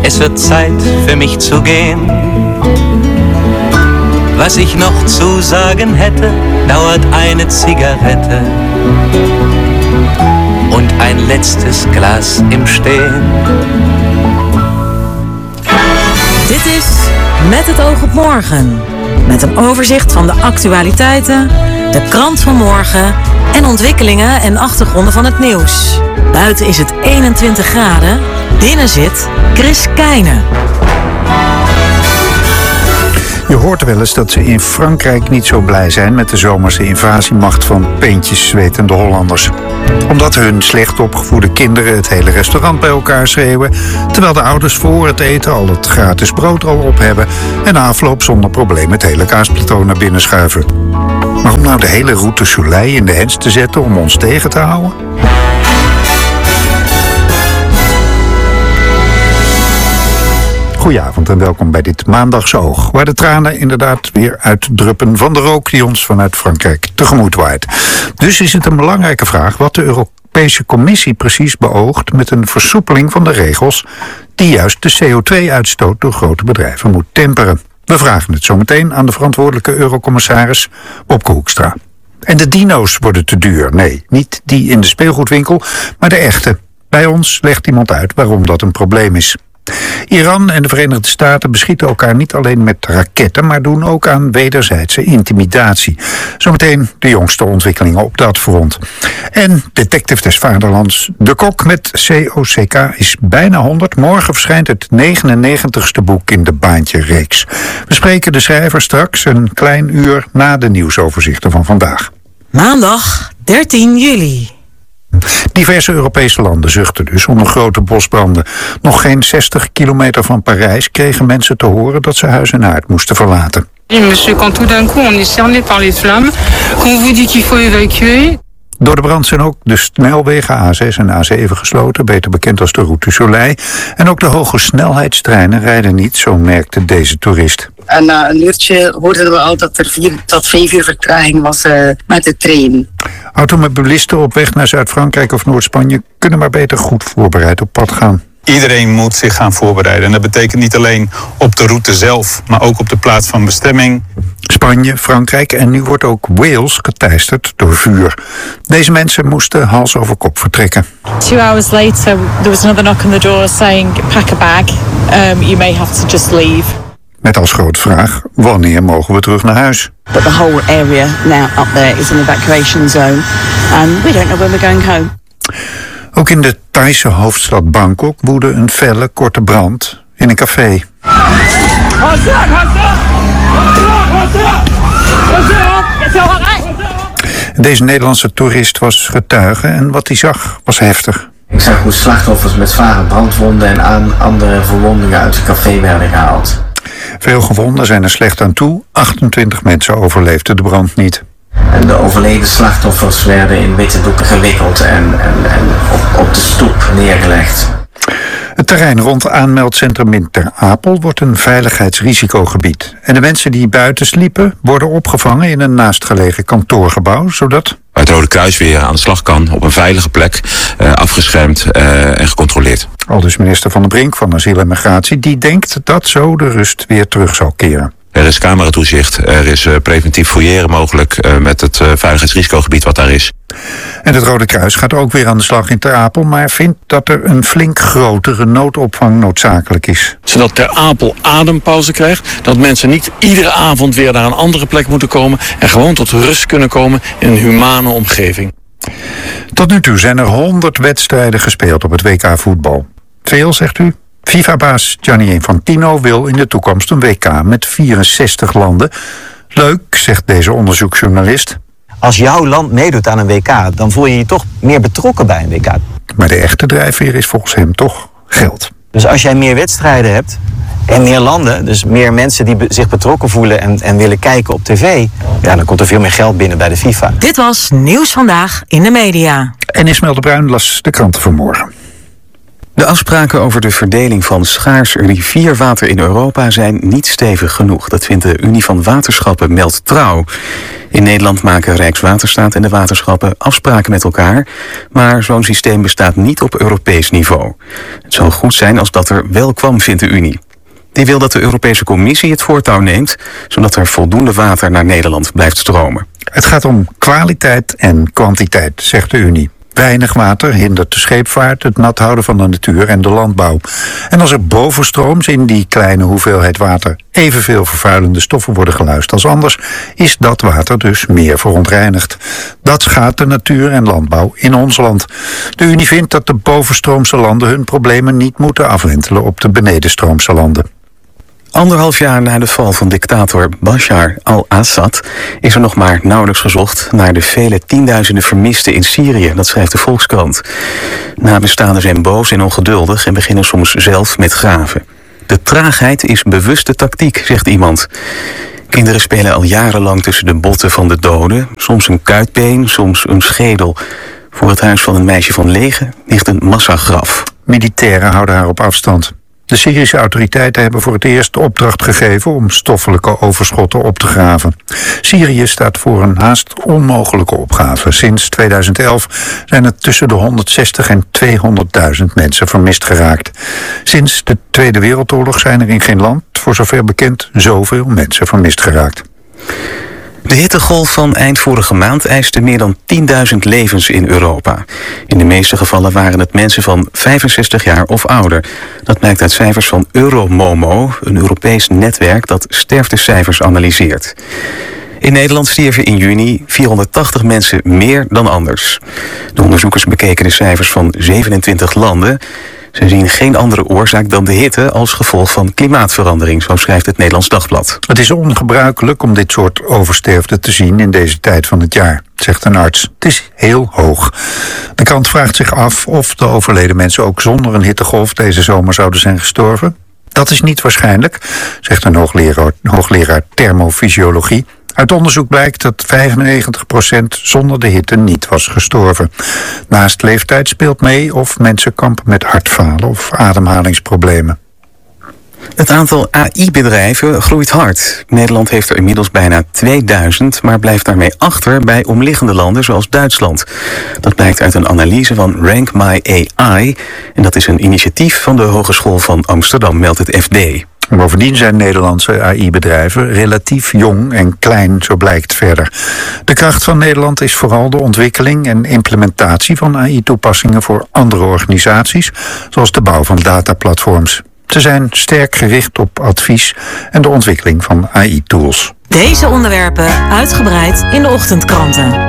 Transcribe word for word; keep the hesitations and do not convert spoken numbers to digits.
Es wird Zeit für mich zu gehen. Was ich noch zu sagen hätte, dauert eine Zigarette und ein letztes Glas im Stehen. Dit is Met het oog op morgen. Met een overzicht van de actualiteiten, de krant van morgen en ontwikkelingen en achtergronden van het nieuws. Buiten is het eenentwintig graden. Binnen zit Chris Keijne. Je hoort wel eens dat ze in Frankrijk niet zo blij zijn met de zomerse invasiemacht van peentjes zwetende Hollanders. Omdat hun slecht opgevoede kinderen het hele restaurant bij elkaar schreeuwen, terwijl de ouders voor het eten al het gratis brood al op hebben en na afloop zonder probleem het hele kaasplateau naar binnen schuiven. Maar om nou de hele route Soleil in de hens te zetten om ons tegen te houden? Goedenavond en welkom bij dit Maandagse Oog, waar de tranen inderdaad weer uitdruppen van de rook die ons vanuit Frankrijk tegemoet waait. Dus is het een belangrijke vraag wat de Europese Commissie precies beoogt met een versoepeling van de regels die juist de C O twee uitstoot door grote bedrijven moet temperen. We vragen het zo meteen aan de verantwoordelijke eurocommissaris Wopke Hoekstra. En de dino's worden te duur. Nee, niet die in de speelgoedwinkel, maar de echte. Bij ons legt iemand uit waarom dat een probleem is. Iran en de Verenigde Staten beschieten elkaar niet alleen met raketten, maar doen ook aan wederzijdse intimidatie. Zometeen de jongste ontwikkelingen op dat front. En Detective des Vaderlands, De Kok met C O C K is bijna honderd. Morgen verschijnt het negenennegentigste boek in de Baantje-reeks. We spreken de schrijver straks een klein uur na de nieuwsoverzichten van vandaag. Maandag dertien juli. Diverse Europese landen zuchten dus onder grote bosbranden. Nog geen zestig kilometer van Parijs kregen mensen te horen dat ze huis en haard moesten verlaten. Monsieur, quand tout d'un coup on est cerné par les flammes, qu'on vous dit qu'il faut évacuer. Door de brand zijn ook de snelwegen A zes en A zeven gesloten, beter bekend als de route Soleil. En ook de hoge snelheidstreinen rijden niet, zo merkte deze toerist. En na een uurtje hoorden we al dat er vier tot vijf uur vertraging was uh, met de trein. Automobilisten op weg naar Zuid-Frankrijk of Noord-Spanje kunnen maar beter goed voorbereid op pad gaan. Iedereen moet zich gaan voorbereiden. En dat betekent niet alleen op de route zelf, maar ook op de plaats van bestemming. Spanje, Frankrijk en nu wordt ook Wales geteisterd door vuur. Deze mensen moesten hals over kop vertrekken. Two hours later, there was another knock on the door saying, pack a bag, um, you may have to just leave. Met als grote vraag, wanneer mogen we terug naar huis? But the whole area now up there is an evacuation zone. And we don't know when we're going home. Ook in de Thaise hoofdstad Bangkok woedde een felle, korte brand in een café. Deze Nederlandse toerist was getuige en wat hij zag was heftig. Ik zag hoe slachtoffers met zware brandwonden en aan andere verwondingen uit het café werden gehaald. Veel gewonden zijn er slecht aan toe. achtentwintig mensen overleefden de brand niet. En de overleden slachtoffers werden in witte doeken gewikkeld en, en, en op, op de stoep neergelegd. Het terrein rond aanmeldcentrum in Ter Apel wordt een veiligheidsrisicogebied. En de mensen die buiten sliepen worden opgevangen in een naastgelegen kantoorgebouw, zodat het Rode Kruis weer aan de slag kan op een veilige plek, uh, afgeschermd uh, en gecontroleerd. Aldus minister Van der Brink van Asiel en Migratie, die denkt dat zo de rust weer terug zal keren. Er is cameratoezicht, er is uh, preventief fouilleren mogelijk uh, met het uh, veiligheidsrisicogebied wat daar is. En het Rode Kruis gaat ook weer aan de slag in Ter Apel, maar vindt dat er een flink grotere noodopvang noodzakelijk is. Zodat Ter Apel adempauze krijgt, dat mensen niet iedere avond weer naar een andere plek moeten komen en gewoon tot rust kunnen komen in een humane omgeving. Tot nu toe zijn er honderd wedstrijden gespeeld op het W K voetbal. Veel, zegt u? FIFA-baas Gianni Infantino wil in de toekomst een W K met vierenzestig landen. Leuk, zegt deze onderzoeksjournalist. Als jouw land meedoet aan een W K, dan voel je je toch meer betrokken bij een W K. Maar de echte drijfveer is volgens hem toch geld. Dus als jij meer wedstrijden hebt en meer landen, dus meer mensen die be- zich betrokken voelen en, en willen kijken op tv, ja, dan komt er veel meer geld binnen bij de FIFA. Dit was Nieuws Vandaag in de Media. En Ismaël de Bruin las de kranten vanmorgen. De afspraken over de verdeling van schaars rivierwater in Europa zijn niet stevig genoeg. Dat vindt de Unie van Waterschappen, meldt Trouw. In Nederland maken Rijkswaterstaat en de waterschappen afspraken met elkaar, maar zo'n systeem bestaat niet op Europees niveau. Het zou goed zijn als dat er wel kwam, vindt de Unie. Die wil dat de Europese Commissie het voortouw neemt, zodat er voldoende water naar Nederland blijft stromen. Het gaat om kwaliteit en kwantiteit, zegt de Unie. Weinig water hindert de scheepvaart, het nat houden van de natuur en de landbouw. En als er bovenstrooms in die kleine hoeveelheid water evenveel vervuilende stoffen worden geluist als anders, is dat water dus meer verontreinigd. Dat schaadt de natuur en landbouw in ons land. De Unie vindt dat de bovenstroomse landen hun problemen niet moeten afwentelen op de benedenstroomse landen. Anderhalf jaar na de val van dictator Bashar al-Assad is er nog maar nauwelijks gezocht naar de vele tienduizenden vermisten in Syrië, dat schrijft de Volkskrant. Nabestaanden zijn boos en ongeduldig en beginnen soms zelf met graven. De traagheid is bewuste tactiek, zegt iemand. Kinderen spelen al jarenlang tussen de botten van de doden, soms een kuitbeen, soms een schedel. Voor het huis van een meisje van negen ligt een massagraf. Militairen houden haar op afstand. De Syrische autoriteiten hebben voor het eerst de opdracht gegeven om stoffelijke overschotten op te graven. Syrië staat voor een haast onmogelijke opgave. Sinds tweeduizend elf zijn er tussen de honderdzestig en tweehonderdduizend mensen vermist geraakt. Sinds de Tweede Wereldoorlog zijn er in geen land, voor zover bekend, zoveel mensen vermist geraakt. De hittegolf van eind vorige maand eiste meer dan tienduizend levens in Europa. In de meeste gevallen waren het mensen van vijfenzestig jaar of ouder. Dat blijkt uit cijfers van Euromomo, een Europees netwerk dat sterftecijfers analyseert. In Nederland stierven in juni vierhonderdtachtig mensen meer dan anders. De onderzoekers bekeken de cijfers van zevenentwintig landen. Ze zien geen andere oorzaak dan de hitte als gevolg van klimaatverandering, zo schrijft het Nederlands Dagblad. Het is ongebruikelijk om dit soort oversterfte te zien in deze tijd van het jaar, zegt een arts. Het is heel hoog. De krant vraagt zich af of de overleden mensen ook zonder een hittegolf deze zomer zouden zijn gestorven. Dat is niet waarschijnlijk, zegt een hoogleraar, hoogleraar thermofysiologie. Uit onderzoek blijkt dat vijfennegentig procent zonder de hitte niet was gestorven. Naast leeftijd speelt mee of mensen kampen met hartfalen of ademhalingsproblemen. Het aantal A I-bedrijven groeit hard. Nederland heeft er inmiddels bijna tweeduizend, maar blijft daarmee achter bij omliggende landen zoals Duitsland. Dat blijkt uit een analyse van Rank My A I. En dat is een initiatief van de Hogeschool van Amsterdam, meldt het F D. Bovendien zijn Nederlandse A I-bedrijven relatief jong en klein, zo blijkt verder. De kracht van Nederland is vooral de ontwikkeling en implementatie van A I-toepassingen voor andere organisaties, zoals de bouw van dataplatforms. Ze zijn sterk gericht op advies en de ontwikkeling van A I-tools. Deze onderwerpen uitgebreid in de ochtendkranten.